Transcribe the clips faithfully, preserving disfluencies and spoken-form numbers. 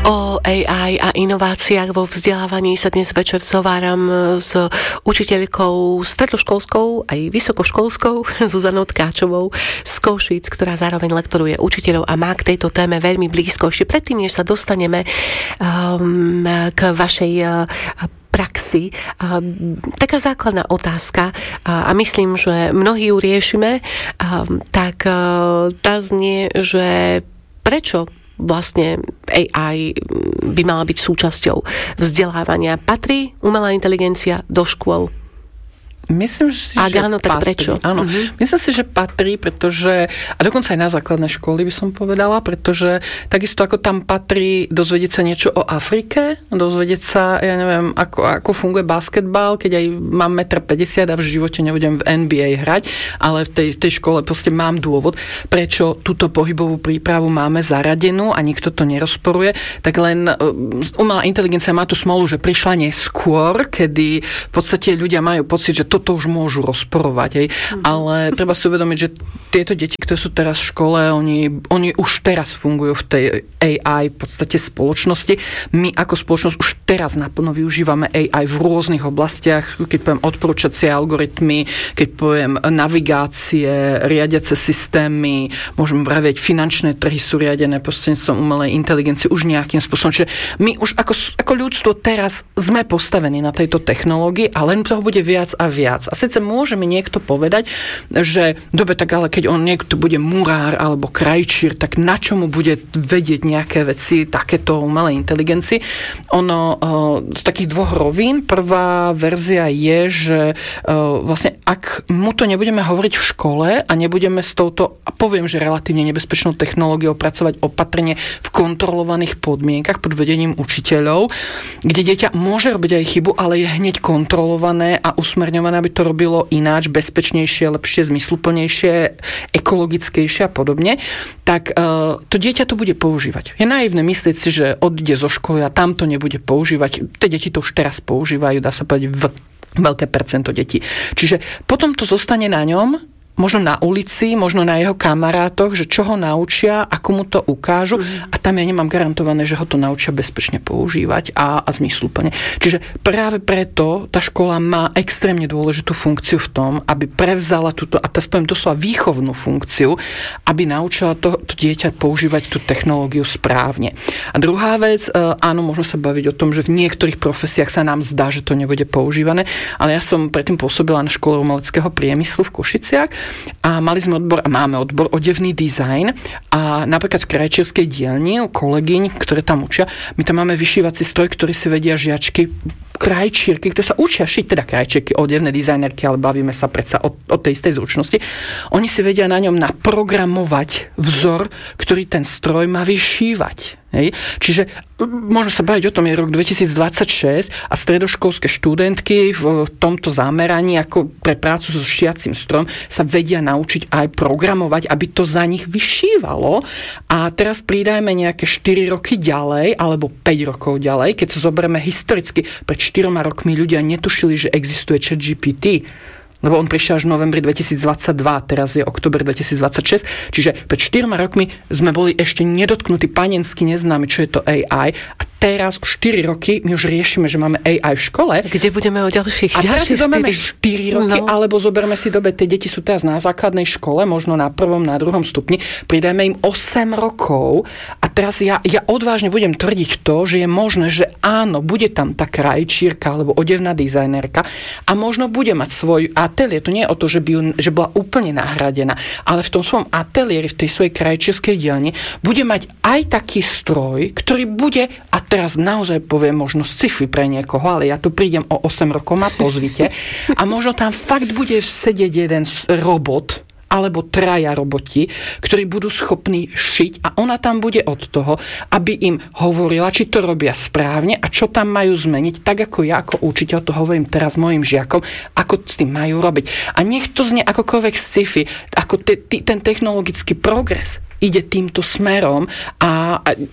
O á í a inováciách vo vzdelávaní sa dnes večer zováram s učiteľkou stredoškolskou aj vysokoškolskou Zuzanou Tkáčovou z Košíc, ktorá zároveň lektoruje učiteľov a má k tejto téme veľmi blízko. Ešte predtým, než sa dostaneme um, k vašej uh, praxi. A, taká základná otázka a, a myslím, že mnohí ju riešime, a, tak a, tá znie, že prečo vlastne á í by mala byť súčasťou vzdelávania. Patrí umelá inteligencia do škôl? Myslím si, a že áno, tak patrí. prečo? Áno. Uh-huh. Myslím si, že patrí, pretože, a dokonca aj na základné školy by som povedala, pretože takisto ako tam patrí dozvedieť sa niečo o Afrike, dozvedieť sa, ja neviem, ako, ako funguje basketbal, keď aj mám jeden päťdesiat metra a v živote nebudem v en bí ej hrať, ale v tej, tej škole proste mám dôvod, prečo túto pohybovú prípravu máme zaradenú a nikto to nerozporuje, tak len uh, umelá inteligencia má tú smolu, že prišla neskôr, kedy v podstate ľudia majú pocit, že toto už môžu rozporovať. Hej. Mm. Ale treba si uvedomiť, že tieto deti, ktoré sú teraz v škole, oni, oni už teraz fungujú v tej á í v podstate spoločnosti. My ako spoločnosť už teraz naplno využívame á í v rôznych oblastiach, keď poviem odporúčacie algoritmy, keď poviem navigácie, riadiace systémy, môžeme vravieť, finančné trhy sú riadené prostredníctvom umelej inteligencie už nejakým spôsobom. Čiže my už ako, ako ľudstvo teraz sme postavení na tejto technológii a len toho bude viac a viac. A síce môže mi niekto povedať, že dobre, tak ale keď on niekto bude murár alebo krajčír, tak na čo mu bude vedieť nejaké veci takéto umelej inteligencii? Ono z takých dvoch rovín. Prvá verzia je, že vlastne ak mu to nebudeme hovoriť v škole a nebudeme s touto, a poviem, že relatívne nebezpečnou technológiou pracovať opatrne v kontrolovaných podmienkach pod vedením učiteľov, kde dieťa môže robiť aj chybu, ale je hneď kontrolované a usmerňované, aby to robilo ináč, bezpečnejšie, lepšie, zmysluplnejšie, ekologickejšie a podobne, tak uh, to dieťa to bude používať. Je naivné myslieť si, že odíde zo školy a tam to nebude používať. Tie deti to už teraz používajú, dá sa povedať, v veľké percento detí. Čiže potom to zostane na ňom, možno na ulici, možno na jeho kamarátoch, že čo ho naučia, ako mu to ukážu mm. a tam ja nemám garantované, že ho to naučia bezpečne používať a, a zmysluplne. Čiže práve preto tá škola má extrémne dôležitú funkciu v tom, aby prevzala túto, a to poviem doslova výchovnú funkciu, aby naučila to, to dieťa používať tú technológiu správne. A druhá vec, áno, môžeme sa baviť o tom, že v niektorých profesiách sa nám zdá, že to nebude používané, ale ja som predtým pôsobila na škole umeleckého priemyslu v Košiciach a mali sme odbor, a máme odbor odevný dizajn a napríklad v krajčírskej dielni u kolegyň, ktoré tam učia, my tam máme vyšívací stroj, ktorý si vedia žiačky krajčírky, ktoré sa učia šiť, teda krajčírky, odevné dizajnerky, ale bavíme sa predsa o, o tej istej zručnosti. Oni si vedia na ňom naprogramovať vzor, ktorý ten stroj má vyšívať. Hej. Čiže môžeme sa baviť o tom, je rok dvetisícdvadsaťšesť a stredoškolské študentky v tomto zameraní ako pre prácu so šiacím strom sa vedia naučiť aj programovať, aby to za nich vyšívalo. A teraz pridajme nejaké štyri roky ďalej, alebo päť rokov ďalej, keď sa zoberieme historicky, pred štyroma rokmi ľudia netušili, že existuje ChatGPT. Lebo on prišiel až v novembri dvetisícdvadsaťdva, teraz je október dvetisícdvadsaťšesť, čiže pred štyroma rokmi sme boli ešte nedotknutí, panensky neznámi, čo je to á í a teraz štyri roky my už riešime, že máme á í v škole. Kde budeme o ďalších A teraz si zoberieme štyri roky, no. alebo zoberme si dobe, tie deti sú teraz na základnej škole, možno na prvom, na druhom stupni, pridajme im osem rokov a teraz ja, ja odvážne budem tvrdiť to, že je možné, že áno, bude tam tá krajčírka alebo odevná dizajnerka a možno bude mať svoj ateliér. To nie je o to, že, by ju, že bola úplne nahradená, ale v tom svojom ateliéri, v tej svojej krajčírskej dielni bude mať aj taký stroj, ktorý bude, a teraz naozaj poviem možno sci-fi pre niekoho, ale ja tu prídem o osem rokov, ma pozvite a možno tam fakt bude sedieť jeden robot alebo traja roboti, ktorí budú schopní šiť a ona tam bude od toho, aby im hovorila, či to robia správne a čo tam majú zmeniť, tak ako ja ako učiteľ to hovorím teraz mojim žiakom, ako s tým majú robiť. A nech to znie akokoľvek sci-fi, ako te, te, ten technologický progres ide týmto smerom a, a, a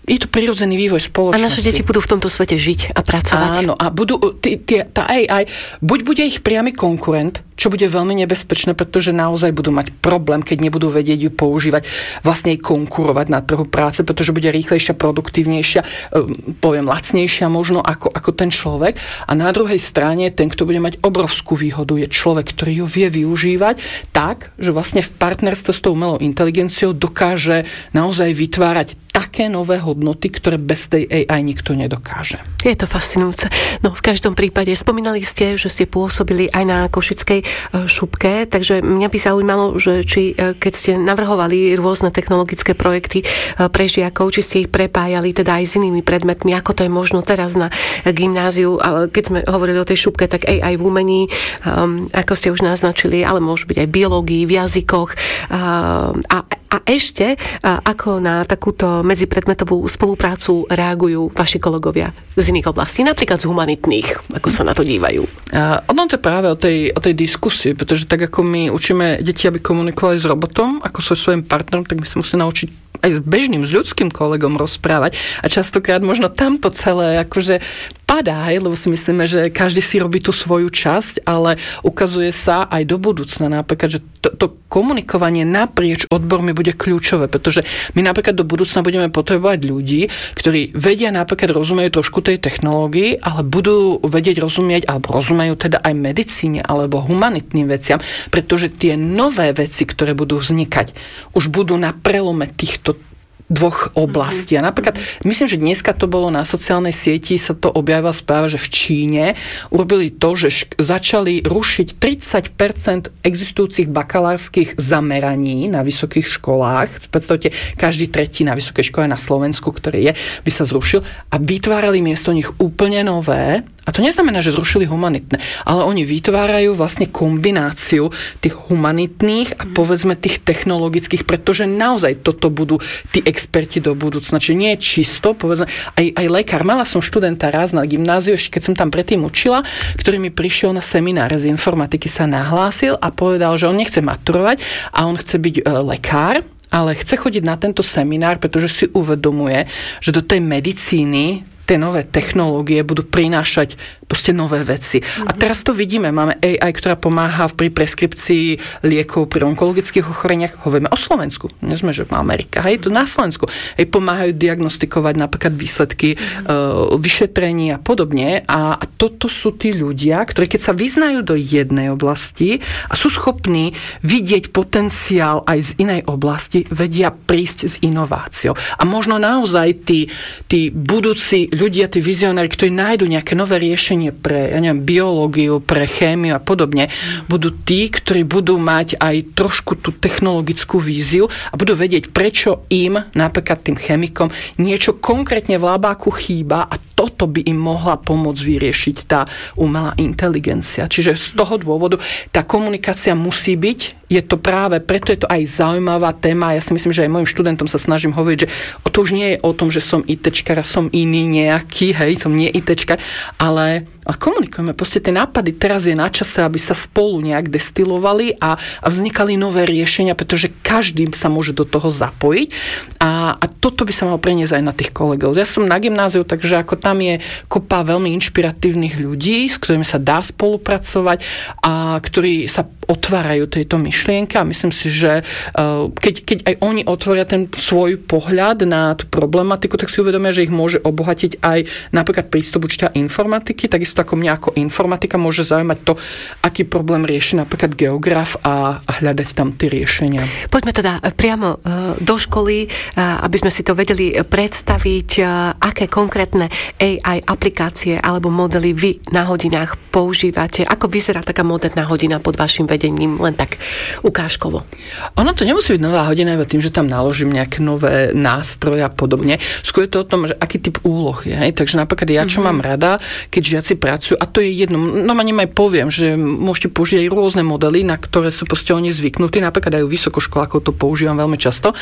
je to prirodzený vývoj spoločnosti. A naše deti budú v tomto svete žiť a pracovať. Áno, a budú, tí, tí, tá á í, buď bude ich priamy konkurent, čo bude veľmi nebezpečné, pretože naozaj budú mať problém, keď nebudú vedieť ju používať, vlastne jej konkurovať na trhu práce, pretože bude rýchlejšia, produktívnejšia, poviem lacnejšia možno ako, ako ten človek. A na druhej strane ten, kto bude mať obrovskú výhodu, je človek, ktorý ju vie využívať tak, že vlastne v partnerstve s tou umelou inteligenciou dokáže naozaj vytvárať také nové hodnoty, ktoré bez tej á í nikto nedokáže. Je to fascinujúce. No v každom prípade spomínali ste, že ste pôsobili aj na Košickej šupke, takže mňa by zaujímalo, že či keď ste navrhovali rôzne technologické projekty pre žiakov, či ste ich prepájali teda aj s inými predmetmi, ako to je možno teraz na gymnáziu. Keď sme hovorili o tej šupke, tak á í v umení, um, ako ste už naznačili, ale môže byť aj v biológii, v jazykoch um, a A ešte, ako na takúto medzipredmetovú spoluprácu reagujú vaši kolegovia z iných oblastí, napríklad z humanitných, ako sa na to dívajú? Uh, ono to je práve o tej, o tej diskusii, pretože tak ako my učíme deti, aby komunikovali s robotom, ako so svojím partnerom, tak my sa musíme naučiť aj s bežným, s ľudským kolegom rozprávať a častokrát možno tamto celé akože padá, hej, lebo si myslíme, že každý si robí tú svoju časť, ale ukazuje sa aj do budúcna napríklad, že to, to komunikovanie naprieč odbormi bude kľúčové, pretože my napríklad do budúcna budeme potrebovať ľudí, ktorí vedia napríklad rozumejú trošku tej technológii, ale budú vedieť rozumieť, alebo rozumejú teda aj medicíne alebo humanitným veciam, pretože tie nové veci, ktoré budú vznikať, už budú na prelome týchto dvoch oblastí. A napríklad, myslím, že dneska to bolo na sociálnej sieti, sa to objavila správa, že v Číne urobili to, že šk- začali rušiť tridsať percent existujúcich bakalárskych zameraní na vysokých školách. Predstavte, každý tretí na vysokej škole na Slovensku, ktorý je, by sa zrušil a vytvárali miesto nich úplne nové. A to neznamená, že zrušili humanitné, ale oni vytvárajú vlastne kombináciu tých humanitných a povedzme tých technologických, pretože naozaj toto budú tí experti do budúcna. Čiže nie je čisto, povedzme, aj, aj lekár. Mala som študenta raz na gymnáziu, ešte keď som tam predtým učila, ktorý mi prišiel na seminár z informatiky, sa nahlásil a povedal, že on nechce maturovať a on chce byť e, lekár, ale chce chodiť na tento seminár, pretože si uvedomuje, že do tej medicíny tie nové technológie budú prinášať proste nové veci. Mm-hmm. A teraz to vidíme. Máme á í, ktorá pomáha pri preskripcii liekov pri onkologických ochoreniach. Hovoríme o Slovensku. Nie sme, že Amerika. Hej, to na Slovensku. Hej, pomáhajú diagnostikovať napríklad výsledky mm-hmm. uh, vyšetrení a podobne. A, a toto sú tí ľudia, ktorí keď sa vyznajú do jednej oblasti a sú schopní vidieť potenciál aj z inej oblasti, vedia prísť s inováciou. A možno naozaj tí, tí budúci ľudia, tí vizionári, ktorí nájdu nejaké nové riešenie pre, ja neviem, biológiu, pre chémiu a podobne, budú tí, ktorí budú mať aj trošku tú technologickú víziu a budú vedieť, prečo im, napríklad tým chemikom, niečo konkrétne v labáku chýba a toto by im mohla pomôcť vyriešiť tá umelá inteligencia. Čiže z toho dôvodu tá komunikácia musí byť. Je to práve, preto je to aj zaujímavá téma. Ja si myslím, že aj mojim študentom sa snažím hovoriť, že to už nie je o tom, že som ITčkar a som iný nejaký, hej, som nie ITčkar, ale a komunikujeme. Proste tie nápady teraz je na čase, aby sa spolu nejak destilovali a, a vznikali nové riešenia, pretože každý sa môže do toho zapojiť a, a toto by sa malo preniesť aj na tých kolegov. Ja som na gymnáziu, takže ako tam je kopa veľmi inšpiratívnych ľudí, s ktorými sa dá spolupracovať a ktorí sa otvárajú tejto myšlienke a myslím si, že keď, keď aj oni otvoria ten svoj pohľad na tú problematiku, tak si uvedomia, že ich môže obohatiť aj napríklad prístup učiteľa informatiky, takisto ako mňa ako informatika môže zaujímať to, aký problém rieši napríklad geograf a, a hľadať tam tie riešenia. Poďme teda priamo do školy, aby sme si to vedeli predstaviť, aké konkrétne á í aplikácie alebo modely vy na hodinách používate. Ako vyzerá taká moderná hodina pod vašim vedením, len tak ukážkovo? Ono to nemusí byť nová hodina iba tým, že tam naložím nejaké nové nástroje a podobne. Skôr je to o tom, že aký typ úloh je. Hej? Takže napríklad ja, čo mm-hmm. mám rada, keď žiaci pracujú, a to je jedno, no ma aj poviem, že môžete použiť aj rôzne modely, na ktoré sú proste oni zvyknutí, napríklad aj u vysokoškolákov to používam veľmi často.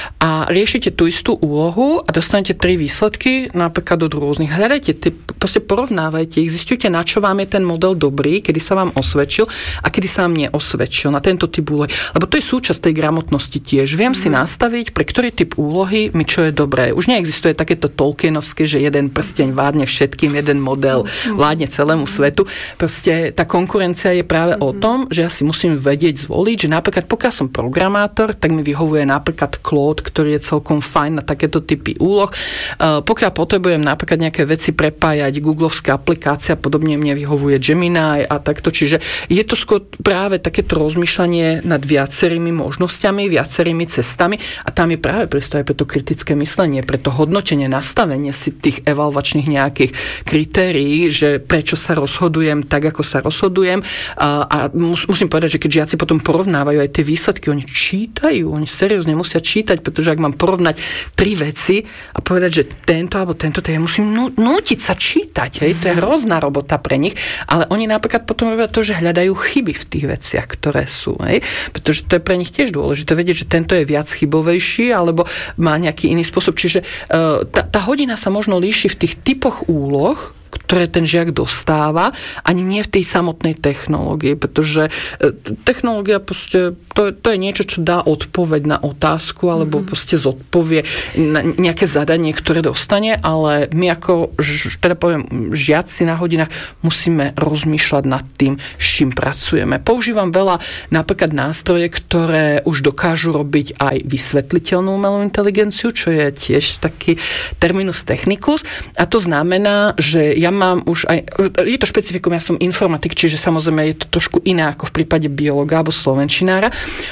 A riešite tú istú úlohu a dostanete tri výsledky, napríklad od rôznych. Hľadajte, proste porovnávajte ich, zisťujte, na čo vám je ten model dobrý, kedy sa vám osvedčil a kedy sa vám ne, osvedčil na tento typ úlohy. Lebo to je súčasť tej gramotnosti tiež. Viem mm. si nastaviť, pre ktorý typ úlohy mi čo je dobré. Už neexistuje takéto Tolkienovské, že jeden prsteň vládne všetkým, jeden model mm. vládne celému svetu. Proste tá konkurencia je práve mm. o tom, že ja si musím vedieť zvoliť, že napríklad pokiaľ som programátor, tak mi vyhovuje napríklad Claude, ktorý je celkom fajn na takéto typy úloh. Uh, pokiaľ potrebujem napríklad nejaké veci prepájať, googlovská aplikácia, podobne mne vyhovuje Gemini a takto. Čiže je to skôr práve takéto rozmýšľanie nad viacerými možnosťami, viacerými cestami a tam je práve priestor pre to kritické myslenie, pre to hodnotenie, nastavenie si tých evaluačných nejakých kritérií, že prečo sa rozhodujem tak, ako sa rozhodujem. A, a musím povedať, že keď žiaci potom porovnávajú aj tie výsledky, oni čítajú, oni seriózne musia čítať, pretože ak mám porovnať tri veci a povedať, že tento alebo tento, to ja musím nú, nútiť sa čítať. Hej? To je hrozná robota pre nich, ale oni napríklad potom robia to, že hľadajú chyby v tých veciach, ktoré sú. Hej? Pretože to je pre nich tiež dôležité vedieť, že tento je viac chybovejší alebo má nejaký iný spôsob. Čiže uh, tá, tá hodina sa možno líši v tých typoch úloh, ktoré ten žiak dostáva, ani nie v tej samotnej technológii, pretože technológia proste, to, to je niečo, čo dá odpoveď na otázku, alebo mm-hmm. proste zodpovie na nejaké zadanie, ktoré dostane, ale my ako, teda poviem, žiaci na hodinách musíme rozmýšľať nad tým, s čím pracujeme. Používam veľa napríklad nástroje, ktoré už dokážu robiť aj vysvetliteľnú umelú inteligenciu, čo je tiež taký terminus technicus, a to znamená, že ja mám už aj, je to špecifikum, ja som informatik, čiže samozrejme je to trošku iné ako v prípade biológa alebo slovenčinára,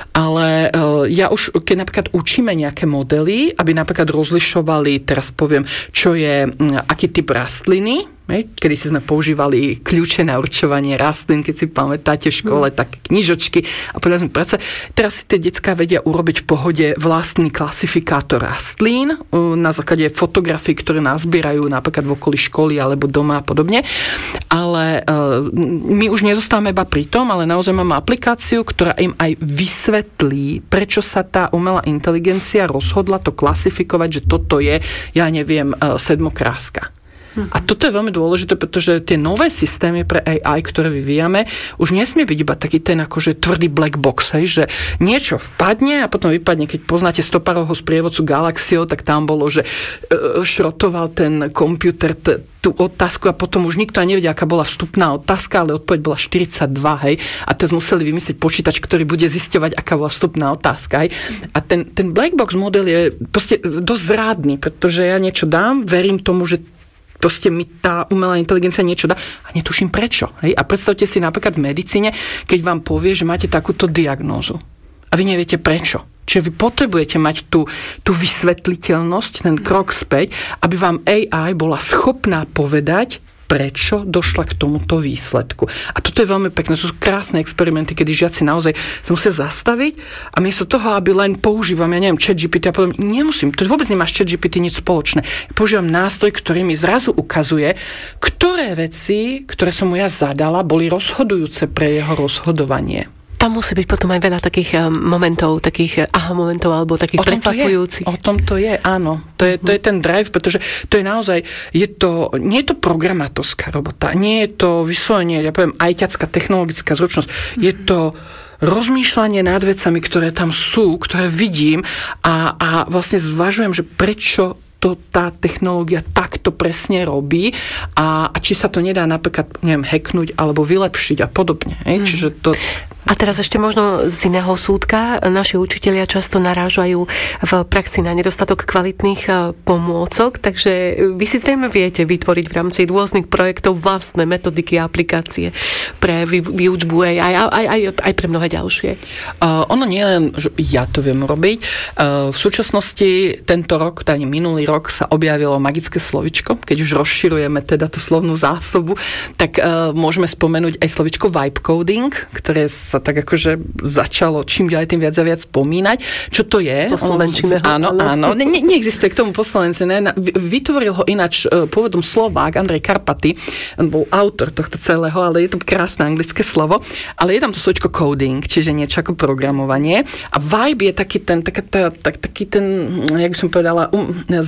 ale ja už, keď napríklad učíme nejaké modely, aby napríklad rozlišovali, teraz poviem, čo je, aký typ rastliny, kedy si sme používali kľúče na určovanie rastlín, keď si pamätáte v škole, tak knižočky a povedali sme práce. Teraz si tie decká vedia urobiť v pohode vlastný klasifikátor rastlín na základe fotografií, ktoré nazbierajú napríklad v okolí školy alebo doma a podobne. Ale my už nezostávame iba pri tom, ale naozaj máme aplikáciu, ktorá im aj vysvetlí, prečo sa tá umelá inteligencia rozhodla to klasifikovať, že toto je, ja neviem, sedmokráska. A toto je veľmi dôležité, pretože tie nové systémy pre á í, ktoré vyvíjame, už nesmie byť iba taký ten akože tvrdý black box, hej, že niečo vpadne a potom vypadne. Keď poznáte stopárovho sprievodcu Galaxiou, tak tam bolo, že šrotoval ten počítač t- tú otázku a potom už nikto ani nevedel, aká bola vstupná otázka, ale odpoveď bola štyridsaťdva, hej. A teraz museli vymyslieť počítač, ktorý bude zisťovať, aká bola vstupná otázka, hej. A ten, ten black box model je proste dosť zrádny, pretože ja niečo dám, verím tomu, že proste mi tá umelá inteligencia niečo dá a netuším prečo. Hej? A predstavte si napríklad v medicíne, keď vám povie, že máte takúto diagnózu a vy neviete prečo. Čiže vy potrebujete mať tú, tú vysvetliteľnosť, ten krok späť, aby vám á í bola schopná povedať, prečo došla k tomuto výsledku. A toto je veľmi pekné. To sú krásne experimenty, kedy žiaci naozaj sa musia zastaviť a miesto toho, aby len používam, ja neviem, ChatGPT a potom nemusím, to vôbec nemáš ChatGPT nič spoločné. Ja používam nástroj, ktorý mi zrazu ukazuje, ktoré veci, ktoré som mu ja zadala, boli rozhodujúce pre jeho rozhodovanie. Tam musí byť potom aj veľa takých momentov, takých aha momentov, alebo takých prekvapujúcich. O tom to je, áno. To je, to je ten drive, pretože to je naozaj, je to, nie je to programátorská robota, nie je to vyslovene, ja poviem, ajťacká technologická zručnosť, mm-hmm. je to rozmýšľanie nad vecami, ktoré tam sú, ktoré vidím a, a vlastne zvažujem, že prečo to tá technológia takto presne robí a, a či sa to nedá napríklad, neviem, hacknúť alebo vylepšiť a podobne. Hej? Mm. Čiže to... A teraz ešte možno z iného súdka. Naši učitelia často narážajú v praxi na nedostatok kvalitných pomôcok, takže vy si zrejme viete vytvoriť v rámci rôznych projektov vlastné metodiky a aplikácie pre výučbu aj, aj, aj, aj, aj pre mnohé ďalšie. Uh, ono nie len, že ja to viem robiť. Uh, v súčasnosti tento rok, teda minulý rok sa objavilo magické slovičko, keď už rozširujeme teda tú slovnú zásobu, tak uh, môžeme spomenúť aj slovičko vibe coding, ktoré sa tak akože začalo čím ďalej tým viac a viac spomínať. Čo to je? Poslovenčíme ho. Áno, áno. Ne, neexistuje k tomu po slovensku. Vytvoril ho ináč pôvodom Slovák Andrej Karpaty. On bol autor tohto celého, ale je to krásne anglické slovo. Ale je tam to slovičko coding, čiže niečo ako programovanie. A vibe je taký ten, taká, tak, taký ten, jak by som povedala, um,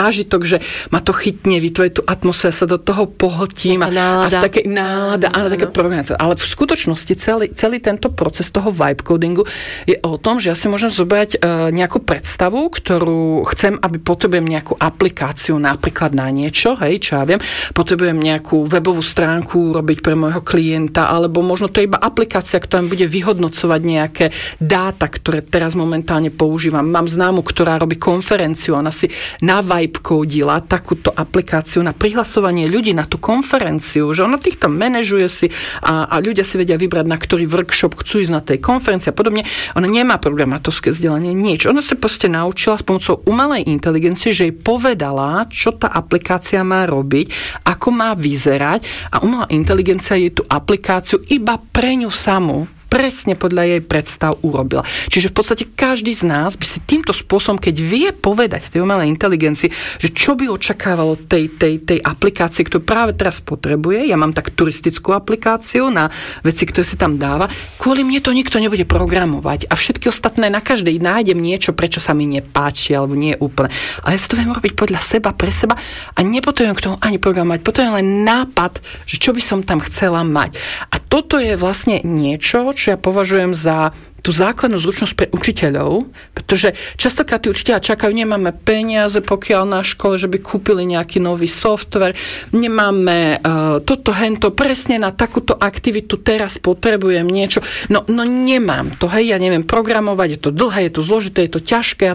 zážitok, že ma to chytne, vytvorí tú atmosféru, sa do toho pohltím a, a v takej nálada, áno, také programácie. Ale v skutočnosti celý, celý tento proces toho vibe codingu je o tom, že ja si môžem zobrať uh, nejakú predstavu, ktorú chcem, aby potrebujem nejakú aplikáciu napríklad na niečo, hej, čo ja viem, potrebujem nejakú webovú stránku robiť pre môjho klienta, alebo možno to je iba aplikácia, ktorá bude vyhodnocovať nejaké dáta, ktoré teraz momentálne používam. Mám známu, ktorá robí konferenciu, ona si na Vibe codila takúto aplikáciu na prihlasovanie ľudí na tú konferenciu, že ona týchto manažuje si a, a ľudia si vedia vybrať, na ktorý workshop chcú ísť na tej konferencii a podobne. Ona nemá programátorské vzdelanie, nič. Ona sa proste naučila s pomocou umelej inteligencie, že jej povedala, čo tá aplikácia má robiť, ako má vyzerať a umelá inteligencia jej tú aplikáciu iba pre ňu samú presne podľa jej predstav urobila. Čiže v podstate každý z nás by si týmto spôsobom, keď vie povedať tej umelej inteligencii, že čo by očakávalo tej, tej, tej aplikácie, ktorú práve teraz potrebuje, ja mám tak turistickú aplikáciu na veci, ktoré si tam dáva, kvôli mne to nikto nebude programovať a všetky ostatné na každej nájdem niečo, prečo sa mi nepáči alebo nie je úplne. Ale ja si to viem robiť podľa seba, pre seba a nepotrebujem k tomu ani programovať, potrebujem len nápad, že čo by som tam chcela mať. A toto je vlastne niečo, čo ja považujem za tú základnú zručnosť pre učiteľov, pretože častokrát tí učiteľia čakajú, nemáme peniaze, pokiaľ na škole, že by kúpili nejaký nový software, nemáme uh, toto, hento, presne na takúto aktivitu teraz potrebujem niečo. No, no nemám to, hej, ja neviem programovať, je to dlhé, je to zložité, je to ťažké a